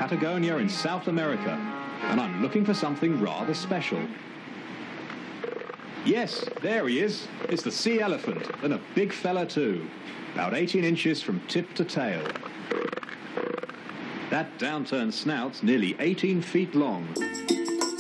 Patagonia in South America, and I'm looking for something rather special. Yes, there he is. It's the sea elephant, and a big fella too. About 18 inches from tip to tail. That downturned snout's nearly 18 feet long.